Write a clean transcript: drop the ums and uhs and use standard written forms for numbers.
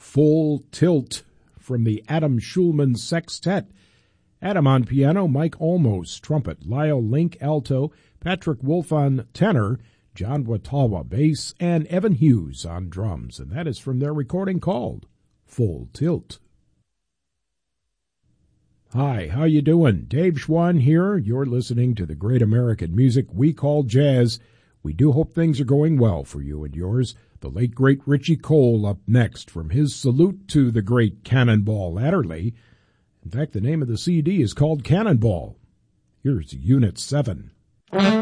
Full Tilt from the Adam Schulman Sextet. Adam on piano, Mike Olmos trumpet, Lyle Link alto, Patrick Wolf on tenor, John Watawa bass, and Evan Hughes on drums. And that is from their recording called Full Tilt. Hi, how you doing? Dave Schwann here. You're listening to the great American music we call jazz. We do hope things are going well for you and yours. The late, great Richie Cole up next from his salute to the great Cannonball Adderley. In fact, the name of the CD is called Cannonball. Here's Unit 7.